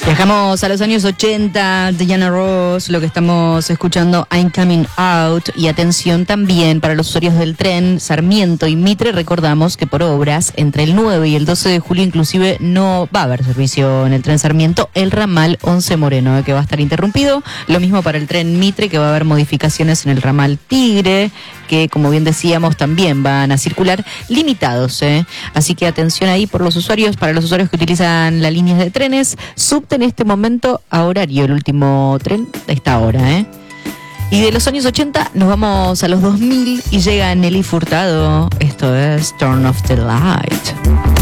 Viajamos a los años 80, Diana Ross, lo que estamos escuchando, I'm Coming Out, y atención también para los usuarios del tren Sarmiento y Mitre, recordamos que por obras, entre el 9 y el 12 de julio inclusive no va a haber servicio en el tren Sarmiento, el ramal 11 Moreno, que va a estar interrumpido, lo mismo para el tren Mitre, que va a haber modificaciones en el ramal Tigre, que como bien decíamos también van a circular limitados, así que atención ahí por los usuarios, para los usuarios que utilizan las líneas de trenes, subte en este momento a horario, el último tren a esta hora, Y de los años 80 nos vamos a los 2000 y llega Nelly Furtado, esto es Turn Off the Light.